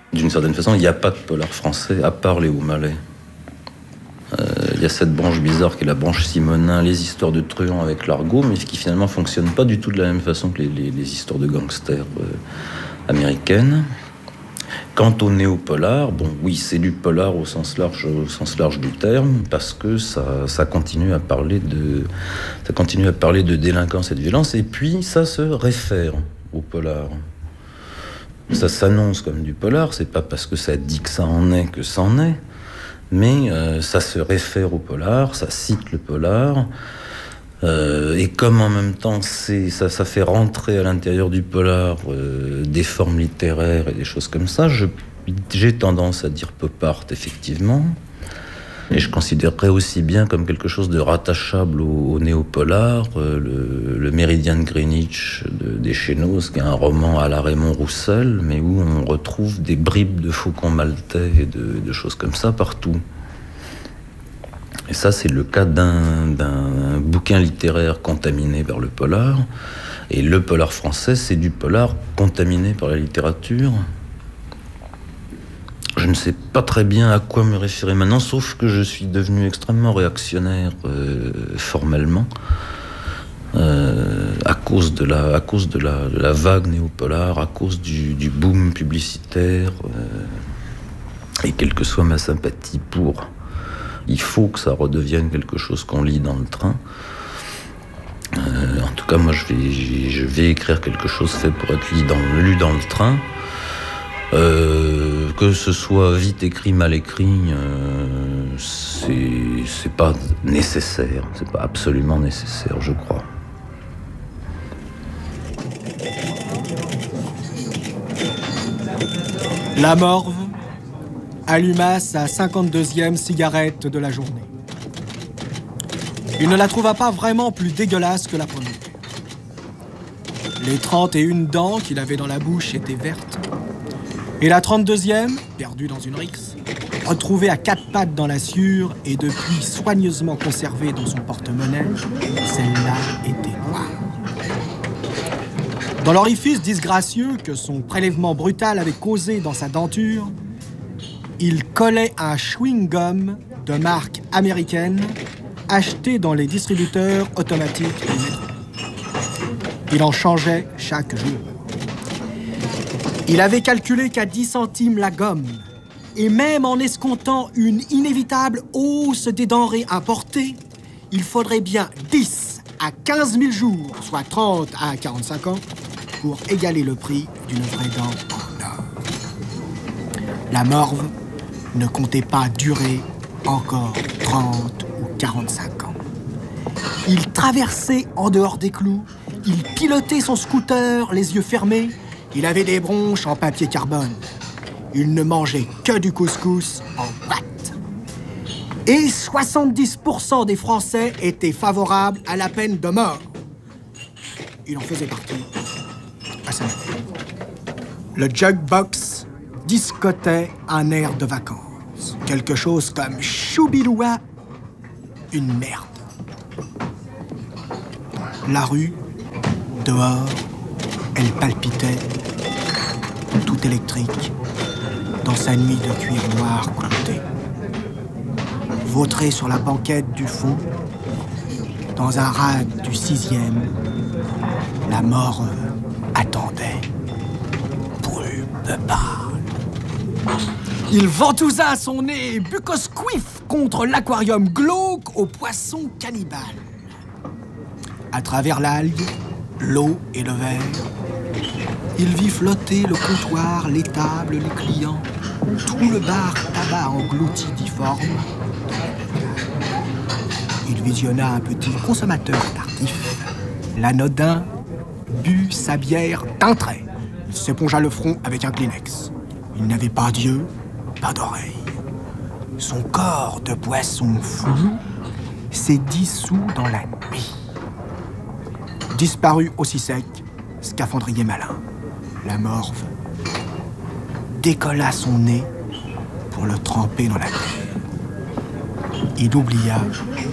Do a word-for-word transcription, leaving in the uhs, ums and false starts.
D'une certaine façon, il n'y a pas de polar français à part les O'Malley. Il euh, y a cette branche bizarre qui est la branche Simonin, les histoires de truands avec l'argot, mais qui finalement ne fonctionne pas du tout de la même façon que les, les, les histoires de gangsters euh, américaines. Quant au néo-polar, bon, oui, c'est du polar au sens large, au sens large du terme, parce que ça, ça continue à parler de, ça continue à parler de délinquance et de violence, et puis ça se réfère au polar. Ça s'annonce comme du polar, c'est pas parce que ça dit que ça en est que ça en est, mais euh, ça se réfère au polar, ça cite le polar, euh, et comme en même temps c'est, ça, ça fait rentrer à l'intérieur du polar euh, des formes littéraires et des choses comme ça, je, j'ai tendance à dire pop art, effectivement. Et je considérerais aussi bien comme quelque chose de rattachable au, au néo-polar, euh, le, le Méridien de Greenwich de, des Chénos, qui est un roman à la Raymond Roussel, mais où on retrouve des bribes de faucons maltais et de, de choses comme ça partout. Et ça, c'est le cas d'un, d'un bouquin littéraire contaminé par le polar. Et le polar français, c'est du polar contaminé par la littérature. Je ne sais pas très bien à quoi me référer maintenant, sauf que je suis devenu extrêmement réactionnaire euh, formellement euh, à cause de la, à cause de la, de la vague néo-polar, à cause du, du boom publicitaire, euh, et quelle que soit ma sympathie pour. Il faut que ça redevienne quelque chose qu'on lit dans le train. Euh, en tout cas, moi, je vais, je vais écrire quelque chose fait pour être lu dans, lu dans le train. Euh, que ce soit vite écrit, mal écrit, euh, c'est, c'est pas nécessaire, c'est pas absolument nécessaire, je crois. La morve alluma sa cinquante-deuxième cigarette de la journée. Il ne la trouva pas vraiment plus dégueulasse que la première. Les trente et une dents qu'il avait dans la bouche étaient vertes. Et la trente-deuxième, perdue dans une rixe, retrouvée à quatre pattes dans la sciure et depuis soigneusement conservée dans son porte-monnaie, celle-là était noire. Dans l'orifice disgracieux que son prélèvement brutal avait causé dans sa denture, il collait un chewing-gum de marque américaine acheté dans les distributeurs automatiques du métro. Il en changeait chaque jour. Il avait calculé qu'à dix centimes la gomme, et même en escomptant une inévitable hausse des denrées importées, il faudrait bien dix à quinze mille jours, soit trente à quarante-cinq ans, pour égaler le prix d'une vraie dent en or. La morve ne comptait pas durer encore trente ou quarante-cinq ans. Il traversait en dehors des clous, il pilotait son scooter les yeux fermés, il avait des bronches en papier carbone. Il ne mangeait que du couscous en boîte. Et soixante-dix pour cent des Français étaient favorables à la peine de mort. Il en faisait partie à sa manière. Le jukebox discotait un air de vacances. Quelque chose comme Choubiloua, une merde. La rue, dehors, elle palpitait, tout électrique, dans sa nuit de cuir noir clouté. Vautré sur la banquette du fond, dans un rag du sixième, la mort attendait, pulpe pâle. Il ventousa son nez bucosquif contre l'aquarium glauque aux poissons cannibales. À travers l'algue, l'eau et le verre, il vit flotter le comptoir, les tables, les clients, tout le bar tabac englouti difforme. Il visionna un petit consommateur tardif. L'anodin but sa bière d'un trait. Il s'épongea le front avec un Kleenex. Il n'avait pas d'yeux, pas d'oreilles. Son corps de poisson fou s'est dissous dans la nuit. Disparu aussi sec, scaphandrier malin. La morve décolla son nez pour le tremper dans la bière. Il oublia